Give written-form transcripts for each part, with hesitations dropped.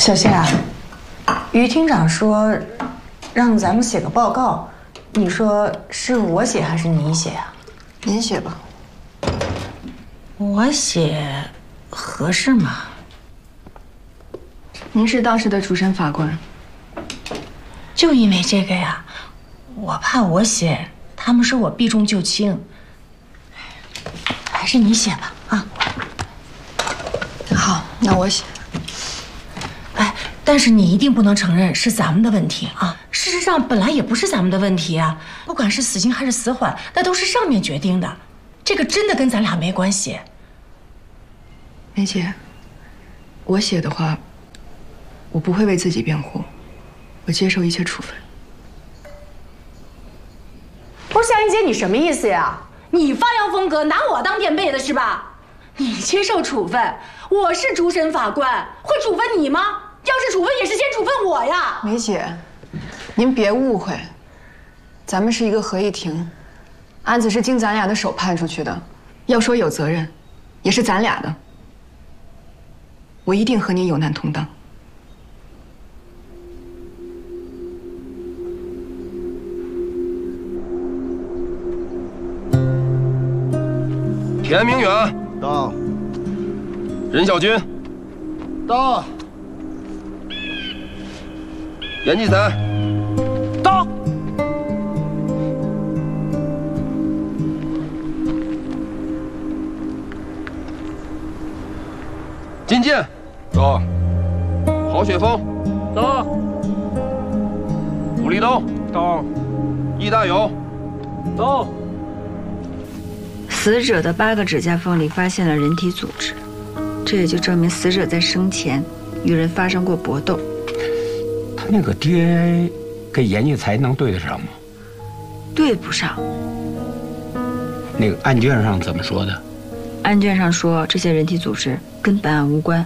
小夏，于厅长说让咱们写个报告，你说是我写还是你写啊？ 您写吧。 我写合适吗？ 您是当时的主审法官， 就因为这个呀，我怕我写，他们说我避重就轻。还是你写吧，啊。 好，那我写。 哎，但是你一定不能承认是咱们的问题啊！事实上，本来也不是咱们的问题啊。不管是死刑还是死缓，那都是上面决定的，这个真的跟咱俩没关系。 梅姐，我写的话，我不会为自己辩护，我接受一切处分。 不是夏云姐，你什么意思呀？你发扬风格，拿我当垫背的是吧？你接受处分，我是主审法官，会处分你吗？要是处分，也是先处分我呀。 梅姐，您别误会，咱们是一个合议庭，案子是经咱俩的手判出去的，要说有责任，也是咱俩的。我一定和您有难同当。 田明远到， 任小军到， 严继才到， 金健到， 郝雪峰到， 武立东到， 易大友到。 死者的8个指甲缝里发现了人体组织，这也就证明死者在生前与人发生过搏斗。 他那个 DNA 跟严继才能对得上吗？ 对不上。 那个案卷上怎么说的？ 案卷上说这些人体组织跟本案无关。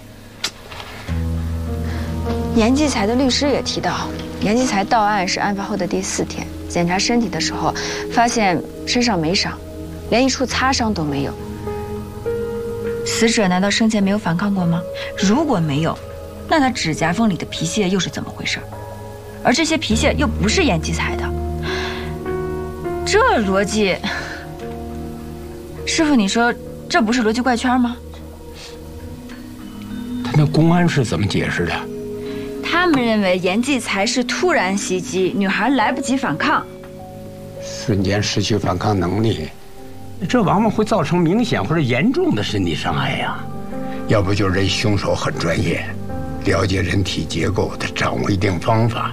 严继才的律师也提到，严继才到案是案发后的第4天，检查身体的时候发现身上没伤，连一处擦伤都没有。死者难道生前没有反抗过吗？如果没有，那他指甲缝里的皮屑又是怎么回事？而这些皮屑又不是严继才的，这逻辑，师傅，你说这不是逻辑怪圈吗？ 他那公安是怎么解释的？ 他们认为严继才是突然袭击，女孩来不及反抗， 瞬间失去反抗能力，这往往会造成明显或者严重的身体伤害呀。要不就是这凶手很专业，了解人体结构，他掌握一定方法。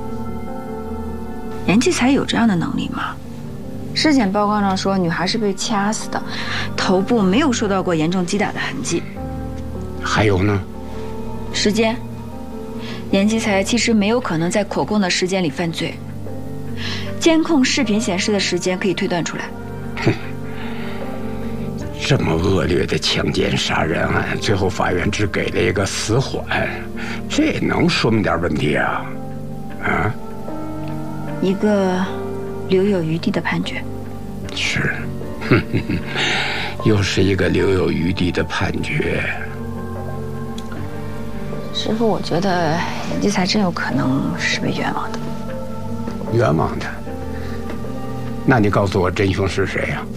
严继才有这样的能力吗？尸检报告上说女孩是被掐死的，头部没有受到过严重击打的痕迹。 还有呢？ 时间，严继才其实没有可能在可控的时间里犯罪。监控视频显示的时间可以推断出来。 这么恶劣的强奸杀人案，最后法院只给了一个死缓，这能说明点问题啊？啊？ 一个留有余地的判决。 是，又是一个留有余地的判决。 师傅，我觉得严继才真有可能是被冤枉的。 冤枉的？那你告诉我真凶是谁呀？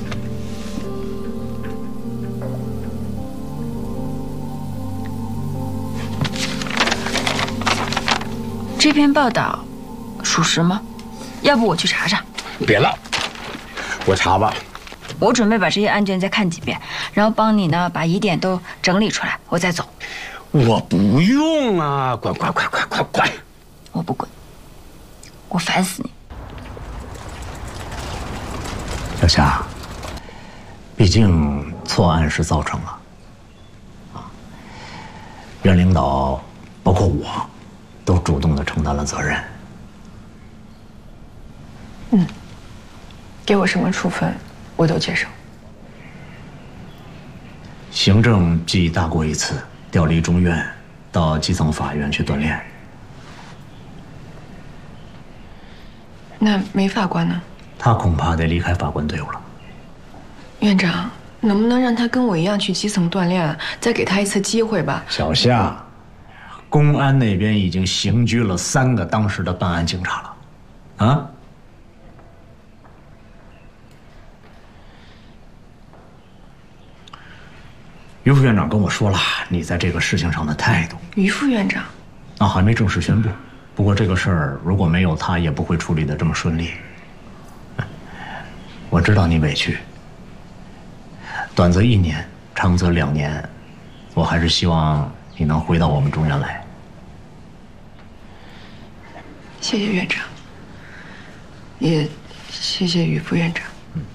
这篇报道属实吗？要不我去查查。 别了，我查吧。 我准备把这些案卷再看几遍，然后帮你呢把疑点都整理出来，我再走。 我不用啊！滚！ 我不滚，我烦死你！ 小夏，毕竟错案是造成了，院领导包括我，都主动的承担了责任。 给我什么处分，我都接受。 行政记忆大过一次，调离中院，到基层法院去锻炼。 那梅法官呢？ 他恐怕得离开法官队伍了。 院长，能不能让他跟我一样去基层锻炼，再给他一次机会吧？ 小夏， 公安那边已经刑拘了3个当时的办案警察了，啊？于副院长跟我说了你在这个事情上的态度。 于副院长， 啊，还没正式宣布。不过这个事儿如果没有他，也不会处理得这么顺利。我知道你委屈，短则1年，长则2年，我还是希望你能回到我们中原来。 谢谢院长，也谢谢于副院长。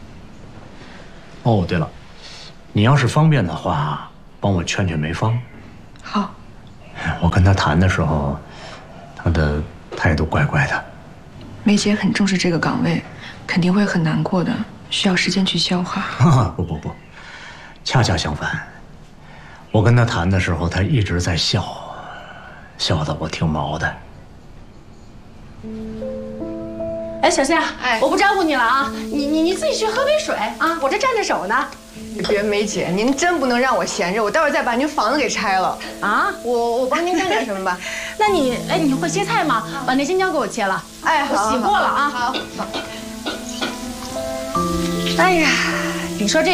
哦，对了，你要是方便的话，帮我劝劝梅芳。 好。 我跟她谈的时候，她的态度怪怪的。 梅姐很重视这个岗位，肯定会很难过的，需要时间去消化。 不，恰恰相反，我跟她谈的时候，她一直在笑，笑得我挺毛的。 哎，小夏，我不招呼你了啊，你自己去喝杯水啊，我这站着手呢。 别，梅姐，您真不能让我闲着，我待会儿再把您房子给拆了啊！ 我帮您干点什么吧？ 那你会切菜吗？把那青椒给我切了。 哎，好， 我洗过了啊。 好。 哎呀，你说这。